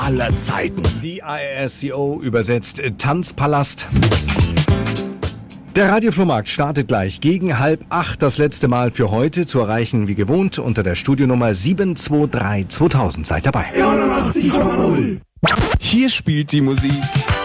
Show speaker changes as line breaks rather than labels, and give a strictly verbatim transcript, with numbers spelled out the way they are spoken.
aller Zeiten.
Die I S C O übersetzt Tanzpalast. Der Radioflohmarkt startet gleich gegen halb acht. Das letzte Mal für heute zu erreichen wie gewohnt unter der Studionummer sieben zwei drei zweitausend. Seid dabei.
neunundachtzig Komma null.
Hier spielt die Musik